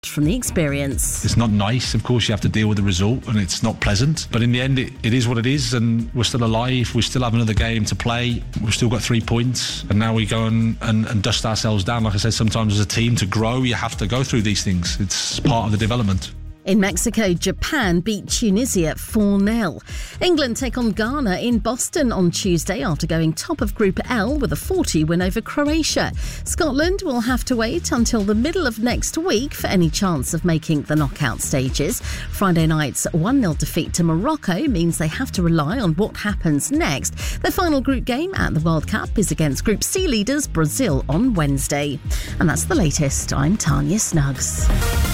from the experience. It's not nice, of course you have to deal with the result and it's not pleasant, but in the end it is what it is, and we're still alive, we still have another game to play, we've still got 3 points, and now we go and dust ourselves down. Like I said, sometimes as a team to grow you have to go through these things, it's part of the development. In Mexico, Japan beat Tunisia 4-0. England take on Ghana in Boston on Tuesday after going top of Group L with a 40 win over Croatia. Scotland will have to wait until the middle of next week for any chance of making the knockout stages. Friday night's 1-0 defeat to Morocco means they have to rely on what happens next. Their final group game at the World Cup is against Group C leaders Brazil on Wednesday. And that's the latest. I'm Tanya Snuggs.